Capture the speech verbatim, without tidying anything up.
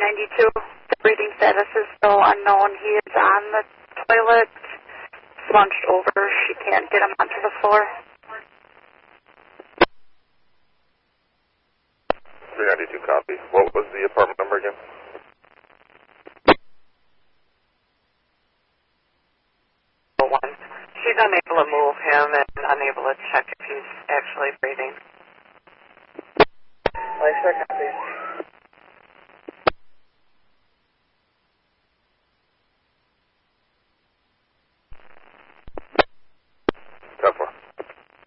ninety-two. The breathing status is still unknown. He is on the toilet, slunched over. She can't get him onto the floor. three ninety-two copy. What was the apartment number again? One. She's unable to move him and unable to check if he's actually breathing. Life check, please.